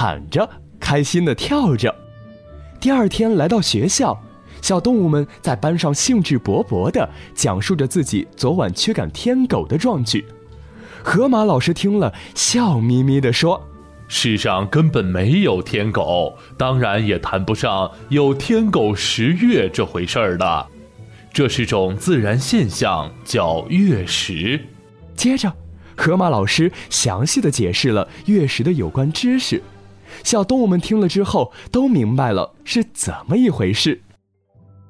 喊着，开心地跳着。第二天来到学校，小动物们在班上兴致勃勃地讲述着自己昨晚驱赶天狗的壮举。河马老师听了，笑眯眯地说： 世上根本没有天狗，当然也谈不上有天狗食月这回事儿的。这是种自然现象，叫月食。 接着，河马老师详细地解释了月食的有关知识。小动物们听了之后，都明白了是怎么一回事。